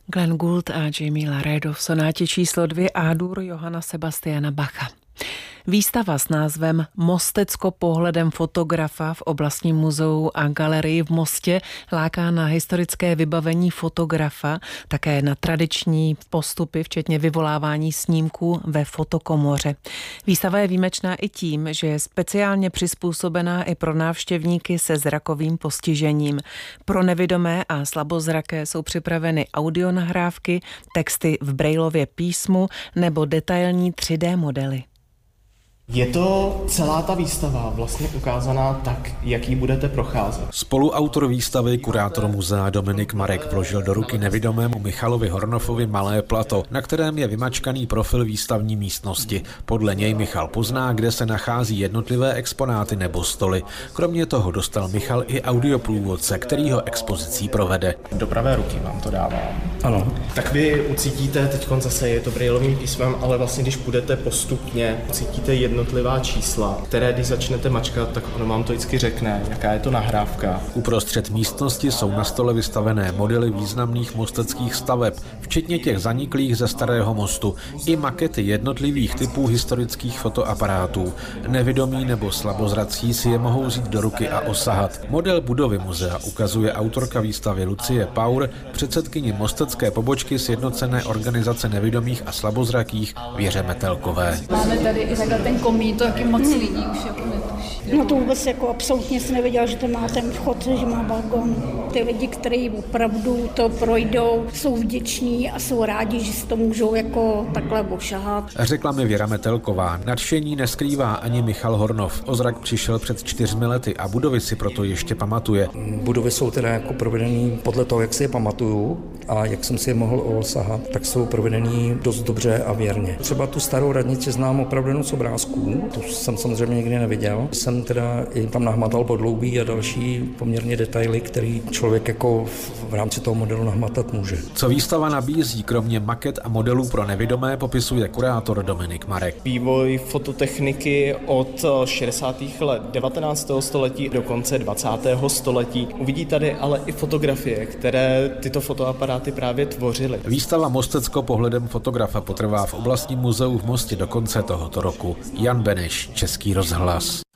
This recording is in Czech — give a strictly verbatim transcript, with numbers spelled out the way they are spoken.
Glenn Gould a Jamie Laredo v sonátě číslo dvě A-dur Johanna Sebastiana Bacha. Výstava s názvem Mostecko pohledem fotografa v oblastním muzeu a galerii v Mostě láká na historické vybavení fotografa, také na tradiční postupy, včetně vyvolávání snímků ve fotokomoře. Výstava je výjimečná i tím, že je speciálně přizpůsobená i pro návštěvníky se zrakovým postižením. Pro nevidomé a slabozraké jsou připraveny audionahrávky, texty v Braillově písmu nebo detailní tři dé modely. Je to celá ta výstava vlastně ukázaná tak, jak ji budete procházet? Spoluautor výstavy, kurátor muzea Dominik Marek, vložil do ruky nevidomému Michalovi Hornofovi malé plato, na kterém je vymačkaný profil výstavní místnosti. Podle něj Michal pozná, kde se nachází jednotlivé exponáty nebo stoly. Kromě toho dostal Michal i audioprůvodce, který ho expozicí provede. Do pravé ruky vám to dávám. Ano. Tak vy ucítíte, teď zase je to Braillovým písmem, ale vlastně když půjdete postupně, ucítíte jedno jednotlivá čísla, které když začnete mačkat, tak ono vám to vždycky řekne, jaká je to nahrávka. Uprostřed místnosti jsou na stole vystavené modely významných mosteckých staveb, včetně těch zaniklých ze Starého mostu, i makety jednotlivých typů historických fotoaparátů. Nevidomí nebo slabozrací si je mohou vzít do ruky a osahat. Model budovy muzea ukazuje autorka výstavy Lucie Paur, předsedkyni mostecké pobočky Sjednocené organizace nevidomých a slabozrakých Věře Metelkové. Máme tady i takhle ten komín, to jaký moc lidí už jako netuší. No to vůbec jako absolutně jsem nevěděla, že to má ten vchod, že má balkon. Ty lidi, kteří opravdu to projdou, jsou vděční a jsou rádi, že si to můžou jako takhle ošahat. Řekla mi Věra Metelková. Nadšení neskrývá ani Michal Hornov. O zrak přišel před čtyřmi lety a budovy si proto ještě pamatuje. Budovy jsou teda jako provedený podle toho, jak si je pamatuju a jak jsem si je mohl osahat, tak jsou provedený dost dobře a věrně. Třeba tu starou radnici znám opravdu jenom z obrázků, to jsem samozřejmě nikdy neviděl. Jsem teda i tam nahmatal podloubí a další poměrně detaily, který člověk jako v rámci toho modelu nahmatat může. Co výstava nabízí, kromě maket a modelů pro nevidomé, popisuje kurátor Dominik Marek. Vývoj fototechniky od šedesátých let devatenáctého století do konce dvacátého století. Uvidí tady ale i fotografie, které tyto fotoaparáty právě tvořily. Výstava Mostecko pohledem fotografa potrvá v oblastním muzeu v Mostě do konce tohoto roku. Jan Beneš, Český rozhlas.